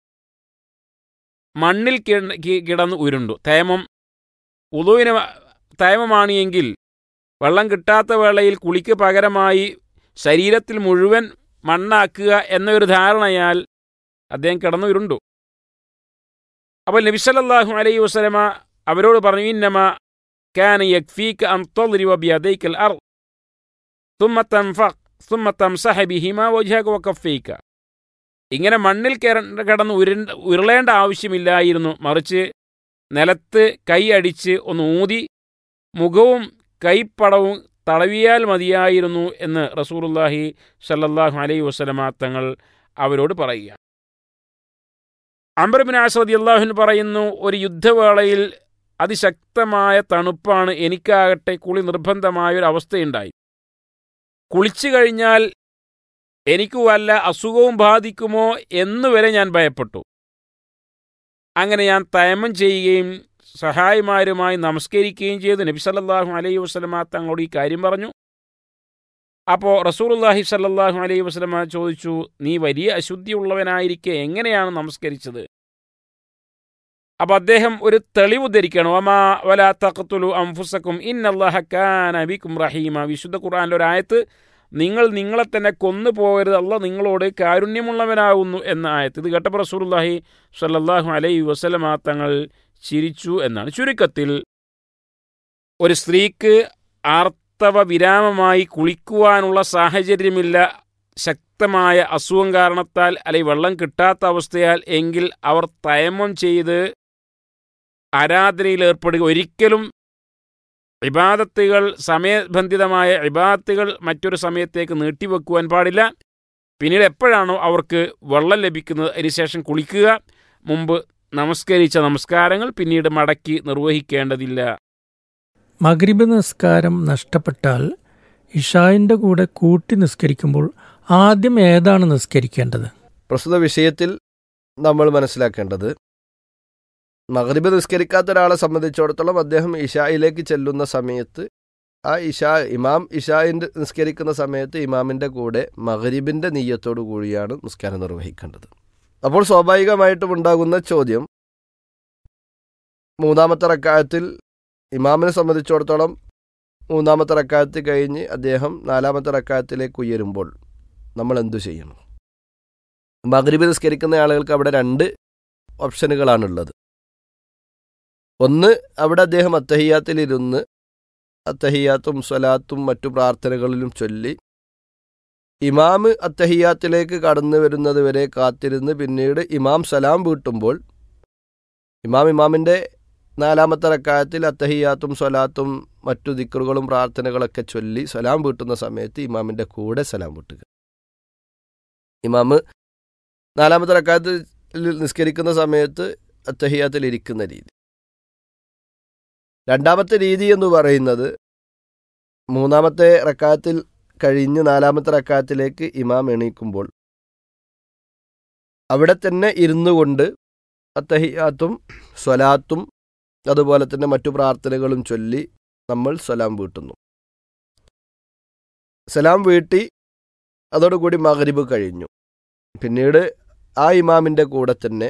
മണ്ണിൽ കിടന്ന് ഉരുണ്ടു. തേമം ഉളുവിന് തേമമാണ് എങ്കിൽ വെള്ളം കിട്ടാത്ത വേളയിൽ കുളിക്ക് പകരമായി ശരീരത്തിൽ മുഴുവൻ മണ്ണാക്കുക എന്നൊരു ധാരണയാൽ അദ്ദേഹം കിടന്നു ഉരുണ്ടു. അപ്പോൾ നബി സല്ലല്ലാഹു അലൈഹി വസല്ലമ അവരോട് പറഞ്ഞു, ഇന്നമ കാന യക്ഫീക അൻ തദ്രിബ ബിയദൈകൽ അർദ് ثم تنفق ثم تمسح بهما وجهك وكفيك. ഇങ്ങനെ മണ്ണിൽ കിടന്ന് ഉരു ഉരുളേണ്ട ആവശ്യമില്ലായിരുന്നു, മറിച്ച് നിലത്ത് കൈ അടിച്ച് ഒന്ന് ഊതി മുഖവും കൈപ്പടവും തടവിയാൽ മതിയായിരുന്നു എന്ന് റസൂലുള്ളാഹി സ്വല്ലല്ലാഹു അലൈഹി വസല്ലമ തങ്ങൾ അവരോട് പറയുക. അംർ ഇബ്നു ആസ് റളിയല്ലാഹു അൻഹു പറയുന്നു, ഒരു യുദ്ധവേളയിൽ അതിശക്തമായ തണുപ്പാണ്. എനിക്കാകട്ടെ കുളി നിർബന്ധമായൊരു അവസ്ഥയുണ്ടായി. കുളിച്ചു കഴിഞ്ഞാൽ എനിക്ക് വല്ല അസുഖവും ബാധിക്കുമോ എന്നുവരെ ഞാൻ ഭയപ്പെട്ടു. അങ്ങനെ ഞാൻ തയമ്മം ചെയ്യുകയും സഹായിമാരുമായി നമസ്കരിക്കുകയും ചെയ്തു. നബി സല്ലല്ലാഹു അലൈഹി വസല്ലമ തങ്ങളോട് ഈ കാര്യം പറഞ്ഞു. അപ്പോൾ റസൂലുള്ളാഹി സല്ലല്ലാഹു അലൈഹി വസല്ലമ ചോദിച്ചു, നീ വലിയ അശുദ്ധിയുള്ളവനായിരിക്കെ എങ്ങനെയാണ് നമസ്കരിച്ചത്? അപ്പോൾ അദ്ദേഹം ഒരു തെളിവ് ധരിക്കണം. വമാ വലാ തഖ്തുലു അൻഫുസകും ഇന്നല്ലാഹ കാന ബികും റഹീമ. വിശുദ്ധ ഖുർആനിലെ ഒരു ആയത്ത്, നിങ്ങൾ നിങ്ങളെ തന്നെ കൊന്നു പോകരുത്, അല്ലാഹ് നിങ്ങളോട് കാരുണ്യമുള്ളവനാകുന്നു എന്ന ആയത്ത്. ഇത് കേട്ടപ്പോൾ റസൂലുള്ളാഹി സ്വല്ലല്ലാഹു അലൈഹി വസല്ലമ തങ്ങൾ ചിരിച്ചു എന്നാണ്. ചുരുക്കത്തിൽ ഒരു സ്ത്രീക്ക് ആർത്തവ വിരാമമായി കുളിക്കുവാനുള്ള സാഹചര്യമില്ല, ശക്തമായ അസുഖം കാരണത്താൽ അല്ലെങ്കിൽ വെള്ളം കിട്ടാത്ത അവസ്ഥയാൽ, എങ്കിൽ അവർ തയമ്മം ചെയ്ത് ആരാധനയിൽ ഏർപ്പെടുക. ഒരിക്കലും ഇബാദത്തുകൾ, സമയബന്ധിതമായ ഇബാദത്തുകൾ മറ്റൊരു സമയത്തേക്ക് നീട്ടിവെക്കുവാൻ പാടില്ല. പിന്നീട് എപ്പോഴാണോ അവർക്ക് വെള്ളം ലഭിക്കുന്നത് അതിനുശേഷം കുളിക്കുക. മുമ്പ് നമസ്കരിച്ച നമസ്കാരങ്ങൾ പിന്നീട് മടക്കി നിർവഹിക്കേണ്ടതില്ല. മഗ്രിബ് നിസ്കാരം നഷ്ടപ്പെട്ടാൽ ഇഷായിൻ്റെ കൂടെ കൂട്ടി നിസ്കരിക്കുമ്പോൾ ആദ്യം ഏതാണ് നിസ്കരിക്കേണ്ടത്? പ്രസ്തുത വിഷയത്തിൽ നമ്മൾ മനസ്സിലാക്കേണ്ടത്, മഗ്രിബ് നിസ്കരിക്കാത്ത ഒരാളെ സംബന്ധിച്ചിടത്തോളം അദ്ദേഹം ഇഷായിലേക്ക് ചെല്ലുന്ന സമയത്ത് ആ ഇഷാ ഇമാം ഇഷായിൻ്റെ നിസ്കരിക്കുന്ന സമയത്ത് ഇമാമിൻ്റെ കൂടെ മഗ്രിബിൻ്റെ നിയ്യത്തോടു കൂടിയാണ് നിസ്കാരം നിർവഹിക്കേണ്ടത്. അപ്പോൾ സ്വാഭാവികമായിട്ടും ഉണ്ടാകുന്ന ചോദ്യം, മൂന്നാമത്തെ റക്അത്തിൽ ഇമാമിനെ സംബന്ധിച്ചിടത്തോളം മൂന്നാമത്തെ റക്അത്ത് കഴിഞ്ഞ് അദ്ദേഹം നാലാമത്തെ റക്അത്തിലേക്ക് ഉയരുമ്പോൾ നമ്മൾ എന്തു ചെയ്യണം? മഗ്രിബ് നിസ്കരിക്കുന്ന ആളുകൾക്ക് അവിടെ രണ്ട് ഓപ്ഷനുകളാണുള്ളത്. ഒന്ന്, അവിടെ അദ്ദേഹം അത്തഹിയാത്തിലിരുന്ന് അത്തഹിയാത്തും സ്വലാത്തും മറ്റു പ്രാർത്ഥനകളിലും ചൊല്ലി ഇമാം അത്തഹിയാത്തിലേക്ക് കടന്നു വരുന്നത് വരെ കാത്തിരുന്ന് പിന്നീട് ഇമാം സലാം വീട്ടുമ്പോൾ ഇമാം ഇമാമിൻ്റെ നാലാമത്തെ റക്അത്തിൽ അത്തഹിയാത്തും സ്വലാത്തും മറ്റു ദിക്റുകളും പ്രാർത്ഥനകളൊക്കെ ചൊല്ലി സലാം വീട്ടുന്ന സമയത്ത് ഇമാമിൻ്റെ കൂടെ സലാം വീട്ടുക. ഇമാം നാലാമത്തെ റക്അത്തിൽ നിസ്കരിക്കുന്ന സമയത്ത് അത്തഹിയാത്തിൽ ഇരിക്കുന്ന രീതി. രണ്ടാമത്തെ രീതി എന്ന് പറയുന്നത്, മൂന്നാമത്തെ റക്അത്തിൽ കഴിഞ്ഞ് നാലാമത്തെ റക്അത്തിലേക്ക് ഇമാം എണീക്കുമ്പോൾ അവിടെ തന്നെ ഇരുന്നു കൊണ്ട് അത്തഹിയാത്തും സ്വലാത്തും അതുപോലെ തന്നെ മറ്റു പ്രാർത്ഥനകളും ചൊല്ലി നമ്മൾ സലാം വീട്ടുന്നു. സലാം വീട്ടി അതോടുകൂടി മഗ്രിബ് കഴിഞ്ഞു. പിന്നീട് ആ ഇമാമിൻ്റെ കൂടെ തന്നെ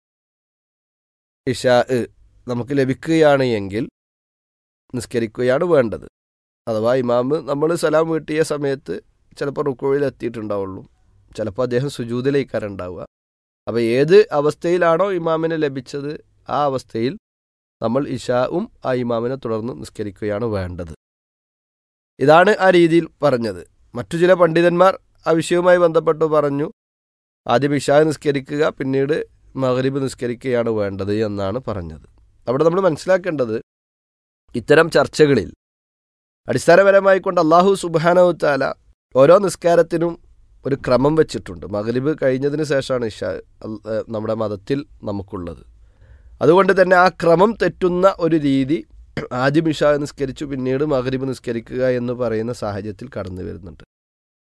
ഇശാ നമുക്ക് ലഭിക്കുകയാണ് എങ്കിൽ നിസ്കരിക്കുകയാണ് വേണ്ടത്. അഥവാ ഇമാമ് നമ്മൾ സലാം വീട്ടിയ സമയത്ത് ചിലപ്പോൾ റുക്കൂയിൽ എത്തിയിട്ടുണ്ടാവുള്ളൂ, ചിലപ്പോൾ അദ്ദേഹം സുജൂദിലേക്കാരുണ്ടാവുക. അപ്പോൾ ഏത് അവസ്ഥയിലാണോ ഇമാമിനെ ലഭിച്ചത് ആ അവസ്ഥയിൽ നമ്മൾ ഇശാവും ആ ഇമാമിനെ തുടർന്ന് നിസ്കരിക്കുകയാണ് വേണ്ടത്. ഇതാണ് ആ രീതിയിൽ പറഞ്ഞത്. മറ്റു ചില പണ്ഡിതന്മാർ ആ വിഷയവുമായി ബന്ധപ്പെട്ട് പറഞ്ഞു, ആദ്യം ഇശാ നിസ്കരിക്കുക പിന്നീട് മഗ്രിബ് നിസ്കരിക്കുകയാണ് വേണ്ടത് എന്നാണ് പറഞ്ഞത്. അവിടെ നമ്മൾ മനസ്സിലാക്കേണ്ടത്, ഇത്തരം ചർച്ചകളിൽ അടിസ്ഥാനപരമായി കൊണ്ട് അള്ളാഹു സുബ്ഹാനഹു തആല ഓരോ നിസ്കാരത്തിനും ഒരു ക്രമം വെച്ചിട്ടുണ്ട്. മഗ്രിബ് കഴിഞ്ഞതിന് ശേഷമാണ് ഇശാ നമ്മുടെ മതത്തിൽ നമുക്കുള്ളത്. അതുകൊണ്ട് തന്നെ ആ ക്രമം തെറ്റുന്ന ഒരു രീതി, ആദ്യം ഇശാ നിസ്കരിച്ചു പിന്നീട് മഗ്രിബ് നിസ്കരിക്കുക എന്ന് പറയുന്ന സാഹചര്യത്തിൽ കടന്നു വരുന്നുണ്ട്.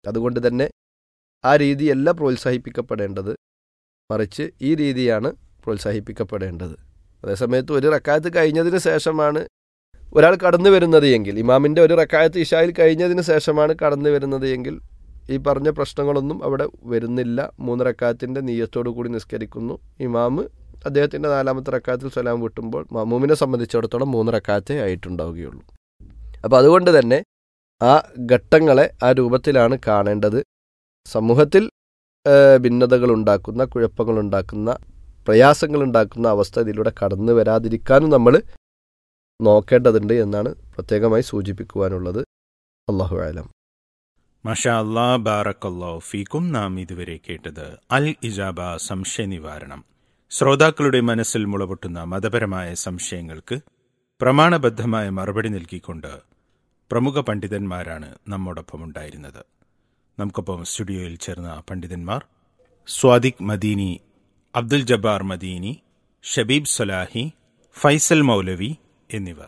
അതുകൊണ്ട് തന്നെ ആ രീതിയല്ല പ്രോത്സാഹിപ്പിക്കപ്പെടേണ്ടത്, മറിച്ച് ഈ രീതിയാണ് പ്രോത്സാഹിപ്പിക്കപ്പെടേണ്ടത്. അതേസമയത്ത് ഒരു റക്കായത്ത് കഴിഞ്ഞതിന് ശേഷമാണ് ഒരാൾ കടന്നു വരുന്നത് എങ്കിൽ, ഇമാമിൻ്റെ ഒരു റക്കായത്ത് ഇശായിൽ കഴിഞ്ഞതിന് ശേഷമാണ് കടന്നു വരുന്നത് എങ്കിൽ ഈ പറഞ്ഞ പ്രശ്നങ്ങളൊന്നും അവിടെ വരുന്നില്ല. മൂന്ന് റക്കായത്തിൻ്റെ നീയത്തോടു കൂടി നിസ്കരിക്കുന്നു. ഇമാമ് അദ്ദേഹത്തിൻ്റെ നാലാമത്തെ റക്കായത്തിൽ സലാം വിട്ടുമ്പോൾ മഅ്മൂമിനെ സംബന്ധിച്ചിടത്തോളം മൂന്ന് റക്കായത്തേ ആയിട്ടുണ്ടാവുകയുള്ളൂ. അപ്പോൾ അതുകൊണ്ട് തന്നെ ആ ഘട്ടങ്ങളെ ആ രൂപത്തിലാണ് കാണേണ്ടത്. സമൂഹത്തിൽ ഭിന്നതകളുണ്ടാക്കുന്ന, കുഴപ്പങ്ങളുണ്ടാക്കുന്ന, പ്രയാസങ്ങളുണ്ടാക്കുന്ന അവസ്ഥ ഇതിലൂടെ കടന്നു വരാതിരിക്കാനും നമ്മൾ നോക്കേണ്ടതുണ്ട് എന്നാണ് പ്രത്യേകമായി സൂചിപ്പിക്കുവാനുള്ളത്. അല്ലാഹു അഅലം. മാഷാ അല്ലാ, ബാറക്കല്ലാഹു ഫീക്കും. നാം ഇതുവരെ കേട്ടത് അൽ ഇജാബ സംശയ നിവാരണം. ശ്രോതാക്കളുടെ മനസ്സിൽ മുളപൊട്ടുന്ന മതപരമായ സംശയങ്ങൾക്ക് പ്രമാണബദ്ധമായ മറുപടി നൽകിക്കൊണ്ട് പ്രമുഖ പണ്ഡിതന്മാരാണ് നമ്മോടൊപ്പം ഉണ്ടായിരുന്നത്. നമുക്കൊപ്പം സ്റ്റുഡിയോയിൽ ചേർന്ന പണ്ഡിതന്മാർ സ്വാദിഖ് മദീനി, അബ്ദുൽ ജബ്ബാർ മദീനി, ഷബീബ് സലാഹി, ഫൈസൽ മൗലവി എന്നിവർ.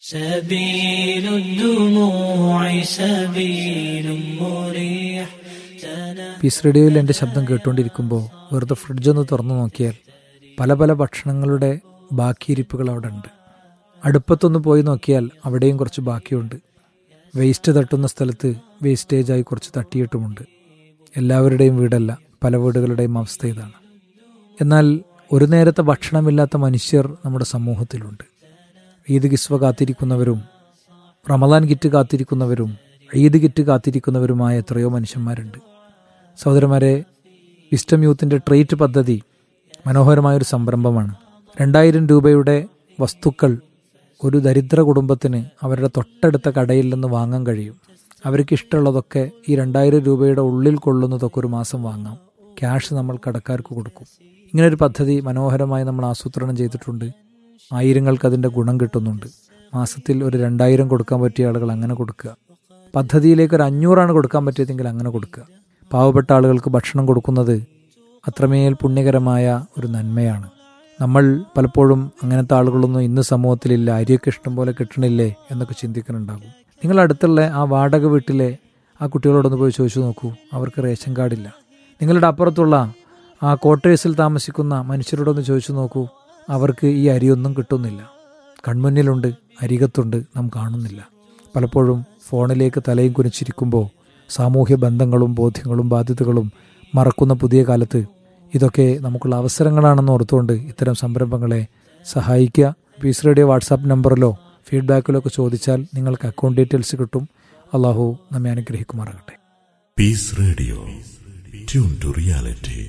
പീസ് റേഡിയോയിൽ എൻ്റെ ശബ്ദം കേട്ടുകൊണ്ടിരിക്കുമ്പോൾ വെറുതെ ഫ്രിഡ്ജൊന്ന് തുറന്നു നോക്കിയാൽ പല പല ഭക്ഷണങ്ങളുടെ ബാക്കിയിരിപ്പുകൾ അവിടെ ഉണ്ട്. അടുപ്പത്തൊന്ന് പോയി നോക്കിയാൽ അവിടെയും കുറച്ച് ബാക്കിയുണ്ട്. വേസ്റ്റ് തട്ടുന്ന സ്ഥലത്ത് വേസ്റ്റേജായി കുറച്ച് തട്ടിയിട്ടുമുണ്ട്. എല്ലാവരുടെയും വീടല്ല, പല വീടുകളുടെയും അവസ്ഥ ഇതാണ്. എന്നാൽ ഒരു നേരത്തെ ഭക്ഷണമില്ലാത്ത മനുഷ്യർ നമ്മുടെ സമൂഹത്തിലുണ്ട്. ഈദ് കിസ്വ കാത്തിരിക്കുന്നവരും റമദാൻ കിറ്റ് കാത്തിരിക്കുന്നവരും ഈദ് കിറ്റ് കാത്തിരിക്കുന്നവരുമായ എത്രയോ മനുഷ്യന്മാരുണ്ട്. സഹോദരന്മാരെ, വിസ്റ്റം യൂത്തിൻ്റെ ട്രേറ്റ് പദ്ധതി മനോഹരമായൊരു സംരംഭമാണ്. രണ്ടായിരം രൂപയുടെ വസ്തുക്കൾ ഒരു ദരിദ്ര കുടുംബത്തിന് അവരുടെ തൊട്ടടുത്ത കടയിൽ നിന്ന് വാങ്ങാൻ കഴിയും. അവർക്ക് ഇഷ്ടമുള്ളതൊക്കെ ഈ രണ്ടായിരം രൂപയുടെ ഉള്ളിൽ കൊള്ളുന്നതൊക്കെ ഒരു മാസം വാങ്ങാം. ക്യാഷ് നമ്മൾ കടക്കാർക്ക് കൊടുക്കും. ഇങ്ങനൊരു പദ്ധതി മനോഹരമായി നമ്മൾ ആസൂത്രണം ചെയ്തിട്ടുണ്ട്. ആയിരങ്ങൾക്ക് അതിൻ്റെ ഗുണം കിട്ടുന്നുണ്ട്. മാസത്തിൽ ഒരു രണ്ടായിരം കൊടുക്കാൻ പറ്റിയ ആളുകൾ അങ്ങനെ കൊടുക്കുക. പദ്ധതിയിലേക്ക് ഒരു അഞ്ഞൂറാണ് കൊടുക്കാൻ പറ്റിയതെങ്കിൽ അങ്ങനെ കൊടുക്കുക. പാവപ്പെട്ട ആളുകൾക്ക് ഭക്ഷണം കൊടുക്കുന്നത് അത്രമേൽ പുണ്യകരമായ ഒരു നന്മയാണ്. നമ്മൾ പലപ്പോഴും അങ്ങനത്തെ ആളുകളൊന്നും ഇന്ന് സമൂഹത്തിലില്ല, അരിയൊക്കെ ഇഷ്ടം പോലെ കിട്ടണില്ലേ എന്നൊക്കെ ചിന്തിക്കുന്നുണ്ടാകും. നിങ്ങൾ അടുത്തുള്ള ആ വാടക വീട്ടിലെ ആ കുട്ടികളോടൊന്ന് പോയി ചോദിച്ചു നോക്കൂ, അവർക്ക് റേഷൻ കാർഡില്ല. നിങ്ങളുടെ അപ്പുറത്തുള്ള ആ ക്വാർട്ടേഴ്സിൽ താമസിക്കുന്ന മനുഷ്യരോടൊന്ന് ചോദിച്ചു നോക്കൂ, അവർക്ക് ഈ അരിയൊന്നും കിട്ടുന്നില്ല. കൺമുന്നിലുണ്ട്, അരികത്തുണ്ട്, നാം കാണുന്നില്ല. പലപ്പോഴും ഫോണിലേക്ക് തലയും കുനിച്ചിരിക്കുമ്പോൾ സാമൂഹ്യ ബന്ധങ്ങളും ബോധ്യങ്ങളും ബാധ്യതകളും മറക്കുന്ന പുതിയ കാലത്ത് ഇതൊക്കെ നമുക്കുള്ള അവസരങ്ങളാണെന്ന് ഓർത്തുകൊണ്ട് ഇത്തരം സംരംഭങ്ങളെ സഹായിക്കുക. പീസ് റേഡിയോ വാട്സാപ്പ് നമ്പറിലോ ഫീഡ്ബാക്കിലോ ഒക്കെ ചോദിച്ചാൽ നിങ്ങൾക്ക് അക്കൗണ്ട് ഡീറ്റെയിൽസ് കിട്ടും. അള്ളാഹു നമ്മെ അനുഗ്രഹിക്കുമാറാകട്ടെ. Piece radio, tune to reality.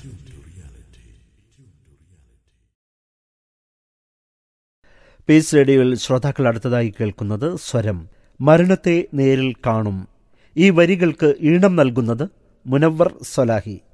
Piece റേഡിയോയിൽ ശ്രോതാക്കൾ അടുത്തതായി കേൾക്കുന്നത് സ്വരം. മരണത്തെ നേരിൽ കാണും. ഈ വരികൾക്ക് ഈണം നൽകുന്നത് മുനവ്വർ സൊലാഹി.